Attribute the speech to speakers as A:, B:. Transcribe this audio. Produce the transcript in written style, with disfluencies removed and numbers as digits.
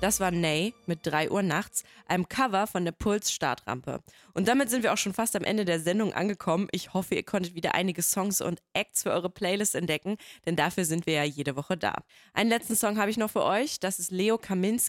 A: Das war Ney mit 3 Uhr nachts, einem Cover von der Puls Startrampe. Und damit sind wir auch schon fast am Ende der Sendung angekommen. Ich hoffe, ihr konntet wieder einige Songs und Acts für eure Playlist entdecken, denn dafür sind wir ja jede Woche da. Einen letzten Song habe ich noch für euch. Das ist Leo Kaminski